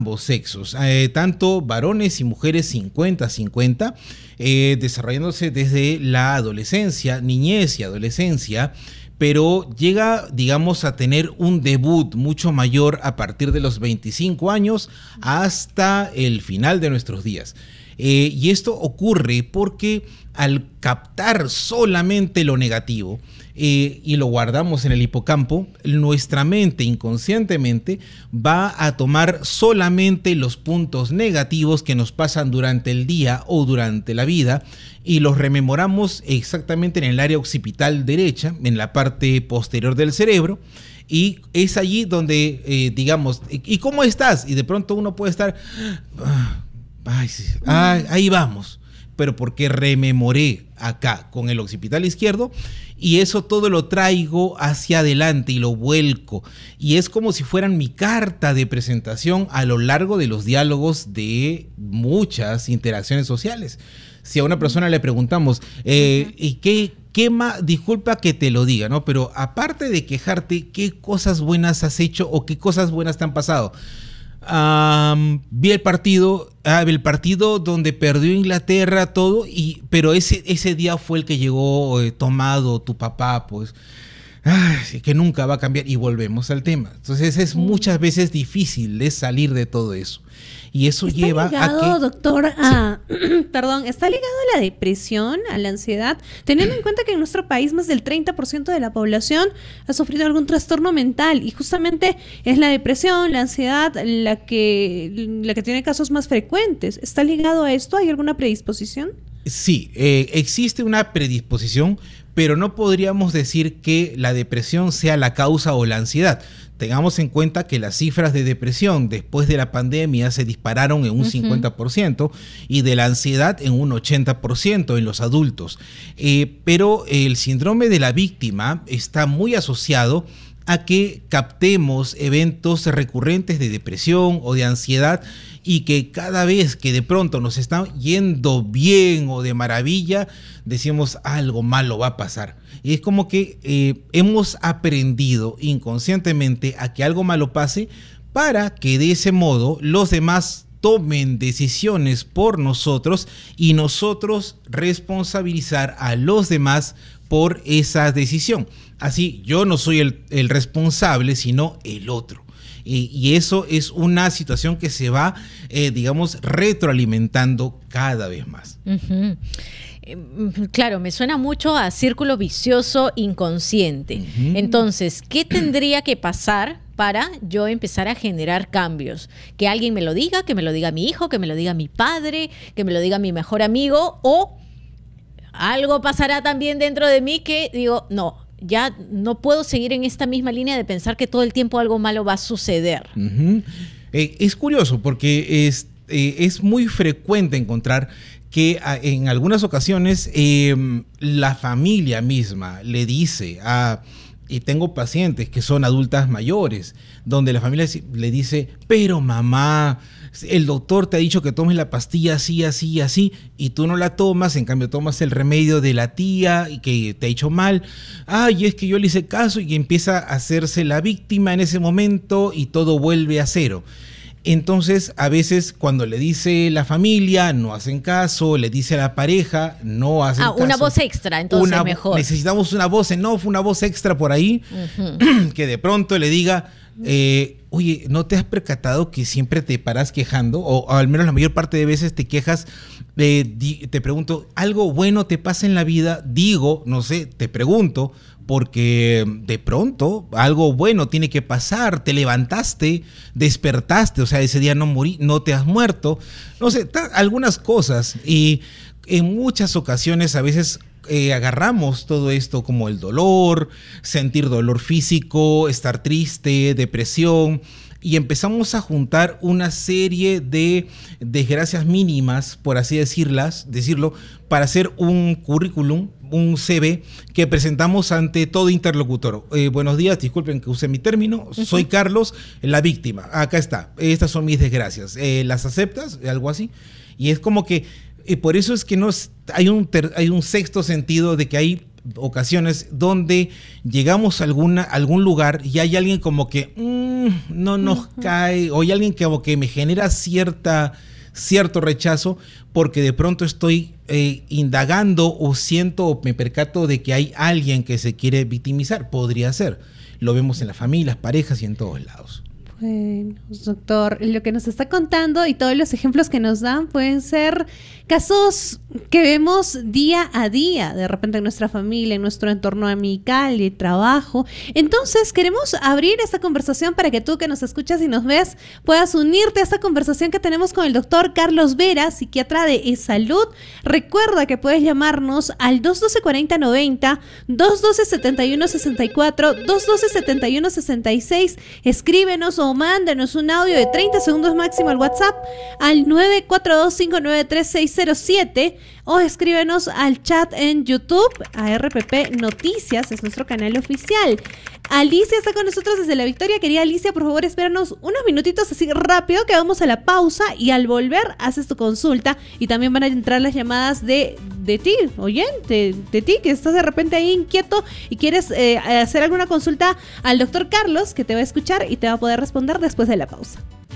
ambos sexos, tanto varones y mujeres 50-50, desarrollándose desde la adolescencia, niñez y adolescencia, pero llega, digamos, a tener un debut mucho mayor a partir de los 25 años hasta el final de nuestros días. Y esto ocurre porque al captar solamente lo negativo y lo guardamos en el hipocampo, nuestra mente inconscientemente va a tomar solamente los puntos negativos que nos pasan durante el día o durante la vida y los rememoramos exactamente en el área occipital derecha, en la parte posterior del cerebro. Y es allí donde, digamos, ¿y cómo estás? Y de pronto uno puede estar... Ay, sí, ahí vamos, pero porque rememoré acá con el occipital izquierdo y eso todo lo traigo hacia adelante y lo vuelco y es como si fueran mi carta de presentación a lo largo de los diálogos de muchas interacciones sociales. Si a una persona le preguntamos, ¿y qué más? Disculpa que te lo diga, ¿no? Pero aparte de quejarte, ¿qué cosas buenas has hecho o qué cosas buenas te han pasado? Vi el partido donde perdió Inglaterra, todo, pero ese día fue el que llegó tomado tu papá, pues, que nunca va a cambiar, y volvemos al tema. Entonces es muchas veces difícil de salir de todo eso. Y eso lleva ligado, a que... doctor, perdón, está ligado a la depresión, a la ansiedad, teniendo en cuenta que en nuestro país más del 30% de la población ha sufrido algún trastorno mental y justamente es la depresión, la ansiedad la que tiene casos más frecuentes. ¿Está ligado a esto? ¿Hay alguna predisposición? Sí, existe una predisposición, pero no podríamos decir que la depresión sea la causa o la ansiedad. Tengamos en cuenta que las cifras de depresión después de la pandemia se dispararon en un 50% y de la ansiedad en un 80% en los adultos. Pero el síndrome de la víctima está muy asociado a que captemos eventos recurrentes de depresión o de ansiedad y que cada vez que de pronto nos está yendo bien o de maravilla, decimos algo malo va a pasar. Y es como que hemos aprendido inconscientemente a que algo malo pase para que de ese modo los demás tomen decisiones por nosotros y nosotros responsabilizar a los demás por esa decisión. Así, yo no soy el responsable, sino el otro. Y eso es una situación que se va, digamos, retroalimentando cada vez más. Claro, me suena mucho a círculo vicioso inconsciente. Entonces, ¿qué tendría que pasar para yo empezar a generar cambios? Que alguien me lo diga, que me lo diga mi hijo, que me lo diga mi padre, que me lo diga mi mejor amigo, o algo pasará también dentro de mí que digo, no, ya no puedo seguir en esta misma línea de pensar que todo el tiempo algo malo va a suceder. Es curioso porque es muy frecuente encontrar que en algunas ocasiones la familia misma le dice y tengo pacientes que son adultas mayores, donde la familia le dice, pero mamá, el doctor te ha dicho que tomes la pastilla así, así, así, y tú no la tomas, en cambio tomas el remedio de la tía y que te ha hecho mal. Ay, es que yo le hice caso y empieza a hacerse la víctima en ese momento y todo vuelve a cero. Entonces, a veces cuando le dice la familia, no hacen caso, le dice a la pareja, no hacen caso. Una voz extra, entonces mejor. Necesitamos una voz, no, fue una voz extra por ahí, que de pronto le diga, oye, ¿no te has percatado que siempre te paras quejando? O al menos la mayor parte de veces te quejas, te pregunto, ¿algo bueno te pasa en la vida? Digo, no sé, te pregunto, porque de pronto algo bueno tiene que pasar, te levantaste, despertaste, o sea, ese día no te has muerto, no sé, algunas cosas. Y en muchas ocasiones a veces agarramos todo esto como el dolor, sentir dolor físico, estar triste, depresión, y empezamos a juntar una serie de desgracias mínimas, por así decirlo, para hacer un currículum, un CV que presentamos ante todo interlocutor. Buenos días, disculpen que use mi término, soy Carlos, la víctima, acá está, estas son mis desgracias, ¿las aceptas? Algo así. Y es como que por eso es que hay un sexto sentido de que hay ocasiones donde llegamos a algún lugar y hay alguien como que no nos cae, o hay alguien que como que me genera cierto rechazo porque de pronto estoy indagando o siento o me percato de que hay alguien que se quiere victimizar. Podría ser. Lo vemos en las familias, parejas y en todos lados. Bueno, doctor, lo que nos está contando y todos los ejemplos que nos dan pueden ser casos que vemos día a día, de repente en nuestra familia, en nuestro entorno amical y trabajo. Entonces, queremos abrir esta conversación para que tú que nos escuchas y nos ves puedas unirte a esta conversación que tenemos con el doctor Carlos Vera, psiquiatra de eSalud. Recuerda que puedes llamarnos al 212-4090, 212-7164, 212-7166. Escríbenos o mándanos un audio de 30 segundos máximo al WhatsApp al 942-593-607 o escríbenos al chat en YouTube a RPP Noticias, es nuestro canal oficial. Alicia está con nosotros desde La Victoria. Querida Alicia, por favor, espéranos unos minutitos así rápido que vamos a la pausa y al volver haces tu consulta y también van a entrar las llamadas de ti, oyente, de ti que estás de repente ahí inquieto y quieres hacer alguna consulta al doctor Carlos, que te va a escuchar y te va a poder responder después de la pausa.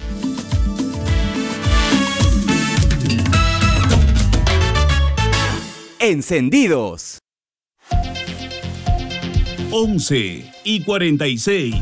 Encendidos. 11:46.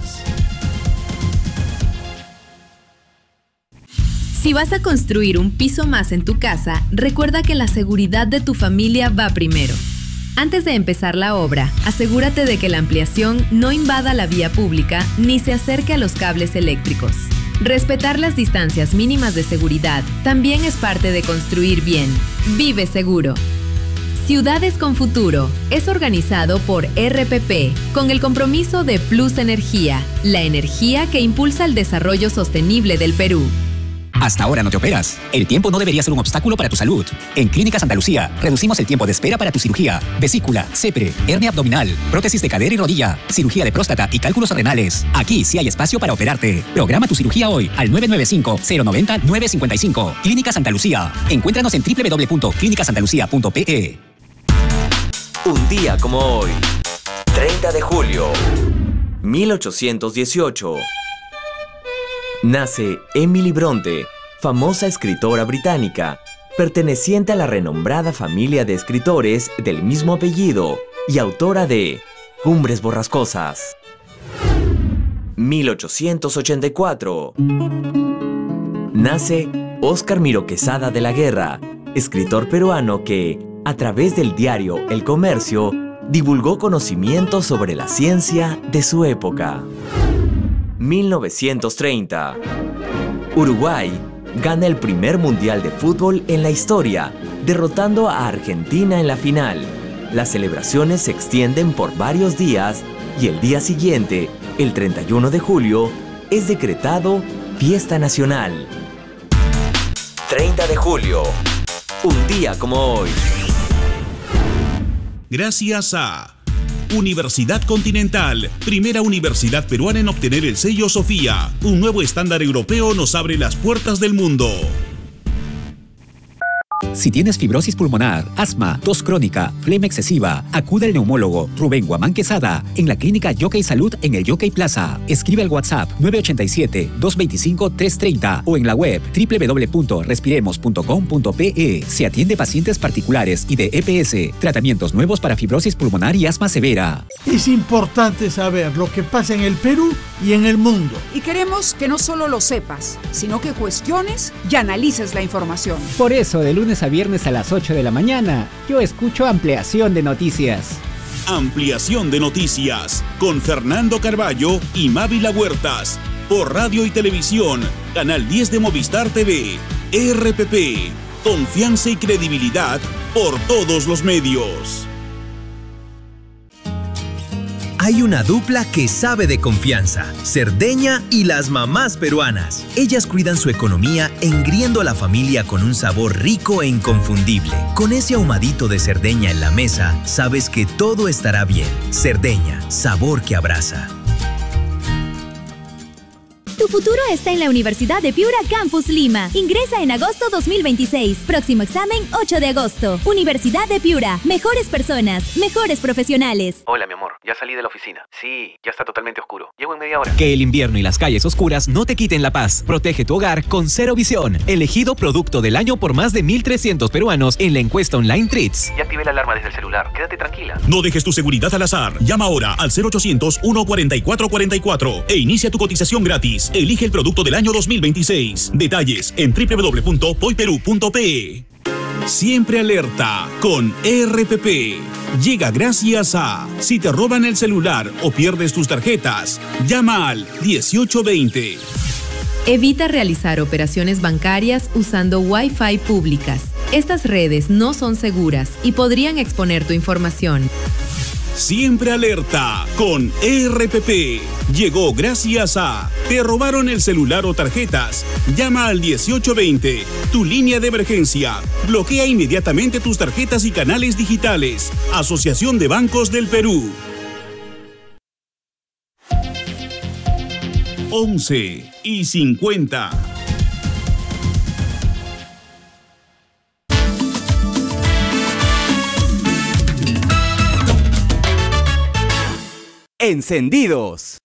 Si vas a construir un piso más en tu casa, recuerda que la seguridad de tu familia va primero. Antes de empezar la obra, asegúrate de que la ampliación no invada la vía pública ni se acerque a los cables eléctricos. Respetar las distancias mínimas de seguridad también es parte de construir bien. Vive seguro. Ciudades con Futuro es organizado por RPP con el compromiso de Plus Energía, la energía que impulsa el desarrollo sostenible del Perú. Hasta ahora no te operas. El tiempo no debería ser un obstáculo para tu salud. En Clínica Santa Lucía reducimos el tiempo de espera para tu cirugía, vesícula, CEPRE, hernia abdominal, prótesis de cadera y rodilla, cirugía de próstata y cálculos renales. Aquí sí hay espacio para operarte. Programa tu cirugía hoy al 995-090-955. Clínica Santa Lucía. Encuéntranos en www.clinicasantalucia.pe. Un día como hoy, 30 de julio, 1818. Nace Emily Bronte, famosa escritora británica, perteneciente a la renombrada familia de escritores del mismo apellido y autora de Cumbres Borrascosas. 1884. Nace Óscar Miro Quesada de la Guerra, escritor peruano que, a través del diario El Comercio, divulgó conocimientos sobre la ciencia de su época. 1930. Uruguay gana el primer mundial de fútbol en la historia, derrotando a Argentina en la final. Las celebraciones se extienden por varios días y el día siguiente, el 31 de julio, es decretado fiesta nacional. 30 de julio. Un día como hoy. Gracias a Universidad Continental, primera universidad peruana en obtener el sello Sofía. Un nuevo estándar europeo nos abre las puertas del mundo. Si tienes fibrosis pulmonar, asma, tos crónica, flema excesiva, acude al neumólogo Rubén Guamán Quesada en la clínica Jockey Salud en el Jockey Plaza. Escribe al WhatsApp 987-225-330 o en la web www.respiremos.com.pe. Se atiende pacientes particulares y de EPS. Tratamientos nuevos para fibrosis pulmonar y asma severa. Es importante saber lo que pasa en el Perú y en el mundo. Y queremos que no solo lo sepas, sino que cuestiones y analices la información. Por eso, de lunes a viernes a las 8 de la mañana, yo escucho Ampliación de Noticias. Ampliación de Noticias con Fernando Carballo y Mávila Huertas por radio y televisión, Canal 10 de Movistar TV, RPP, confianza y credibilidad por todos los medios. Hay una dupla que sabe de confianza, Cerdeña y las mamás peruanas. Ellas cuidan su economía engriendo a la familia con un sabor rico e inconfundible. Con ese ahumadito de Cerdeña en la mesa, sabes que todo estará bien. Cerdeña, sabor que abraza. Tu futuro está en la Universidad de Piura Campus Lima. Ingresa en agosto 2026. Próximo examen 8 de agosto. Universidad de Piura. Mejores personas, mejores profesionales. Hola, mi amor. Ya salí de la oficina. Sí, ya está totalmente oscuro. Llego en media hora. Que el invierno y las calles oscuras no te quiten la paz. Protege tu hogar con Cero Visión. Elegido producto del año por más de 1.300 peruanos en la encuesta online Treats. Ya activé la alarma desde el celular. Quédate tranquila. No dejes tu seguridad al azar. Llama ahora al 0800-144-44 e inicia tu cotización gratis. Elige el producto del año 2026. Detalles en www.poiperú.pe. Siempre alerta con ERPP. Llega gracias a: si te roban el celular o pierdes tus tarjetas, llama al 1820. Evita realizar operaciones bancarias usando Wi-Fi públicas. Estas redes no son seguras y podrían exponer tu información. Siempre alerta con ERPP. Llegó gracias a: ¿te robaron el celular o tarjetas? Llama al 1820, tu línea de emergencia. Bloquea inmediatamente tus tarjetas y canales digitales. Asociación de Bancos del Perú. 11:50. Encendidos.